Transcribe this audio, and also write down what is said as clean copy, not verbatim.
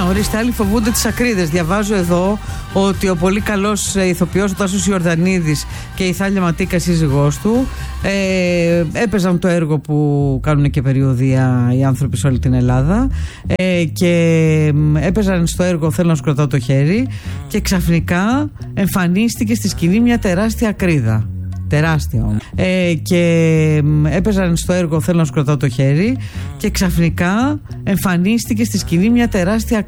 ορίστε, άλλοι φοβούνται τις ακρίδες. Διαβάζω εδώ ότι ο πολύ καλός ηθοποιός ο Τάσος Ιορδανίδης και η Θάλια Ματίκα, σύζυγός του, έπαιζαν το έργο που κάνουν και περιοδεία οι άνθρωποι σε όλη την Ελλάδα, και έπαιζαν στο έργο «Θέλω να σου κρατάω το χέρι», και ξαφνικά εμφανίστηκε στη σκηνή μια τεράστια ακρίδα. Τεράστια όμως. Και έπαιζαν στο έργο «Θέλω να σου κρατάω το χέρι», και ξαφνικά εμφανίστηκε στη σκηνή μια τεράστια